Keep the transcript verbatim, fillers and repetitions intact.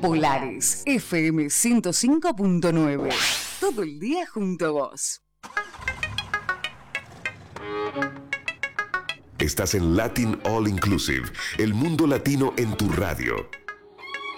Polares, F M ciento cinco punto nueve. Todo el día junto a vos. Estás en Latin All Inclusive, el mundo latino en tu radio.